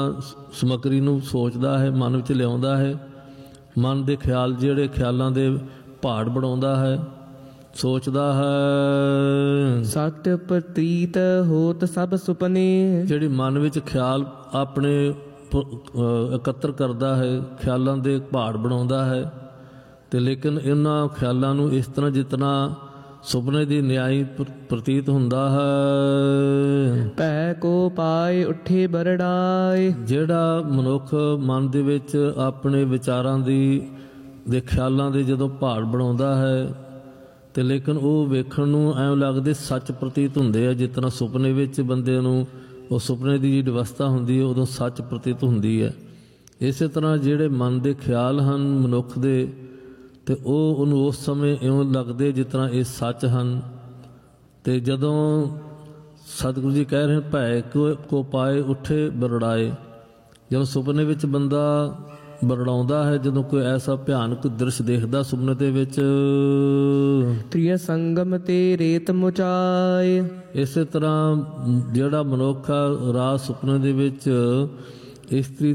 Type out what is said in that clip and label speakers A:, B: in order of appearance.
A: ਸਮੱਗਰੀ ਨੂੰ ਸੋਚਦਾ ਹੈ, ਮਨ ਵਿੱਚ ਲਿਆਉਂਦਾ ਹੈ। ਮਨ ਦੇ ਖਿਆਲ ਜਿਹੜੇ ਖਿਆਲਾਂ ਦੇ ਪਹਾੜ ਬਣਾਉਂਦਾ ਹੈ, ਸੋਚਦਾ ਹੈ।
B: ਸਤ ਪ੍ਰਤੀਤ ਹੋਤ ਸਭ ਸੁਪਨੇ।
A: ਜਿਹੜੀ ਮਨ ਵਿੱਚ ਖਿਆਲ ਆਪਣੇ ਇਕੱਤਰ ਕਰਦਾ ਹੈ, ਖਿਆਲਾਂ ਦੇ ਪਹਾੜ ਬਣਾਉਂਦਾ ਹੈ। ਅਤੇ ਲੇਕਿਨ ਇਹਨਾਂ ਖਿਆਲਾਂ ਨੂੰ ਇਸ ਤਰ੍ਹਾਂ ਜਿਤਨਾ ਸੁਪਨੇ ਦੀ ਨਿਆਈ ਪ੍ਰਤੀਤ ਹੁੰਦਾ ਹੈ।
B: ਭੈ ਕੋ ਪਾਏ ਉੱਠੇ ਬਰੜਾਏ।
A: ਜਿਹੜਾ ਮਨੁੱਖ ਮਨ ਦੇ ਵਿੱਚ ਆਪਣੇ ਵਿਚਾਰਾਂ ਦੇ ਖਿਆਲਾਂ ਦੇ ਜਦੋਂ ਪਹਾੜ ਬਣਾਉਂਦਾ ਹੈ, ਅਤੇ ਲੇਕਿਨ ਉਹ ਵੇਖਣ ਨੂੰ ਐਂ ਲੱਗਦੇ ਸੱਚ ਪ੍ਰਤੀਤ ਹੁੰਦੇ ਆ। ਜਿਸ ਤਰ੍ਹਾਂ ਸੁਪਨੇ ਵਿੱਚ ਬੰਦੇ ਨੂੰ ਉਹ ਸੁਪਨੇ ਦੀ ਜਿਹੜੀ ਅਵਸਥਾ ਹੁੰਦੀ ਹੈ ਉਦੋਂ ਸੱਚ ਪ੍ਰਤੀਤ ਹੁੰਦੀ ਹੈ। ਇਸੇ ਤਰ੍ਹਾਂ ਜਿਹੜੇ ਮਨ ਦੇ ਖਿਆਲ ਹਨ ਮਨੁੱਖ ਦੇ, ਅਤੇ ਉਹ ਉਹਨੂੰ ਉਸ ਸਮੇਂ ਇਉਂ ਲੱਗਦੇ ਜਿਸ ਤਰ੍ਹਾਂ ਇਹ ਸੱਚ ਹਨ। ਅਤੇ ਜਦੋਂ ਸਤਿਗੁਰੂ ਜੀ ਕਹਿ ਰਹੇ ਭੈ ਕੋ ਪਾਏ ਉੱਠੇ ਬਰੜਾਏ, ਜਦੋਂ ਸੁਪਨੇ ਵਿੱਚ ਬੰਦਾ ਬਰੜਾਉਂਦਾ ਹੈ, ਜਦੋਂ ਕੋਈ ਐਸਾ ਭਿਆਨਕ ਦ੍ਰਿਸ਼ ਦੇਖਦਾ ਸੁਪਨੇ ਦੇ ਵਿੱਚ।
B: ਤ੍ਰਿਆ ਸੰਗਮ ਤੇ ਰੇਤ ਮੁਚਾਏ।
A: ਇਸੇ ਤਰ੍ਹਾਂ ਜਿਹੜਾ ਮਨੁੱਖ ਰਾਤ ਸੁਪਨੇ ਦੇ ਵਿੱਚ ਇਸਤਰੀ